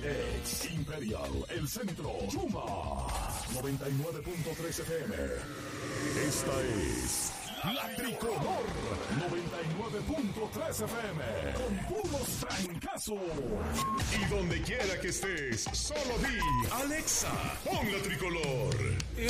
Ex Imperial, El Centro, Chuma, 99.3 FM. Esta es La Tricolor, 99.3 FM, con puros trancazos. Y donde quiera que estés, solo di, Alexa, pon La Tricolor. Y